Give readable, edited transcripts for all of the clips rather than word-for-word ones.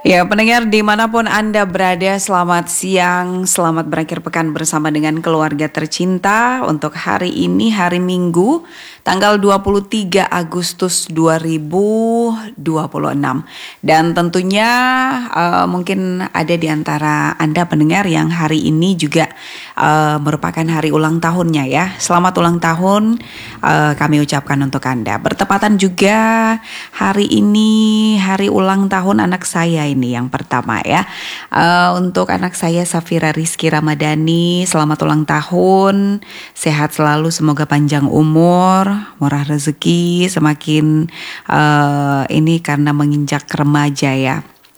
Ya, pendengar dimanapun Anda berada, selamat siang, selamat berakhir pekan bersama dengan keluarga tercinta untuk hari ini, hari Minggu, tanggal 23 Agustus 2026. Dan tentunya mungkin ada di antara Anda pendengar yang hari ini juga merupakan hari ulang tahunnya ya. Selamat ulang tahun kami ucapkan untuk Anda. Bertepatan juga hari ini, hari ulang tahun anak saya ini yang pertama ya. Untuk anak saya Safira Rizky Ramadhani, selamat ulang tahun, sehat selalu, semoga panjang umur, murah rezeki, semakin ini karena menginjak remaja ya.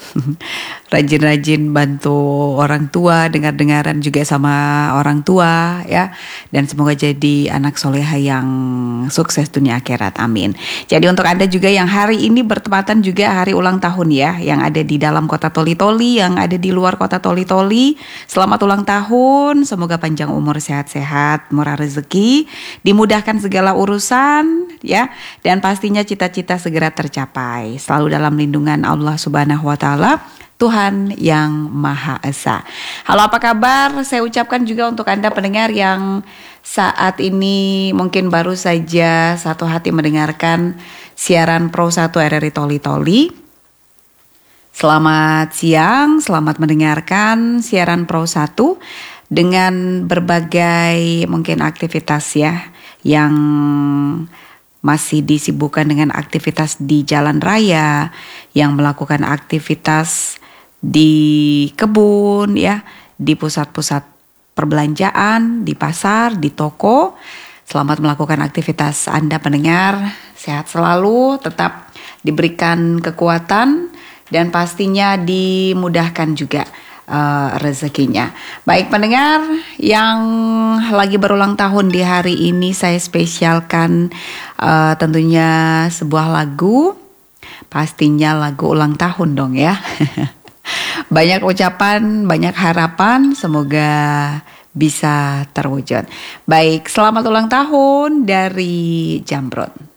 Rajin-rajin bantu orang tua, dengar-dengaran juga sama orang tua ya. Dan semoga jadi anak soleha yang sukses dunia akhirat, amin. Jadi untuk Anda juga yang hari ini bertepatan juga hari ulang tahun ya, yang ada di dalam kota Toli-Toli, yang ada di luar kota Toli-Toli, selamat ulang tahun, semoga panjang umur, sehat-sehat, murah rezeki, dimudahkan segala urusan ya, dan pastinya cita-cita segera tercapai, selalu dalam lindungan Allah Subhanahu wa Ta'ala, Tuhan yang Maha Esa. Halo, apa kabar? Saya ucapkan juga untuk Anda pendengar yang saat ini mungkin baru saja satu hati mendengarkan siaran Pro 1 RRI Toli-Toli. Selamat siang, selamat mendengarkan siaran Pro 1 dengan berbagai mungkin aktivitas ya yang masih disibukkan dengan aktivitas di jalan raya, yang melakukan aktivitas di kebun ya, di pusat-pusat perbelanjaan, di pasar, di toko. Selamat melakukan aktivitas Anda pendengar, sehat selalu, tetap diberikan kekuatan dan pastinya dimudahkan juga rezekinya. Baik pendengar yang lagi berulang tahun di hari ini, saya spesialkan tentunya sebuah lagu, pastinya lagu ulang tahun dong ya. Banyak ucapan, banyak harapan, semoga bisa terwujud. Baik, selamat ulang tahun dari Jamrut.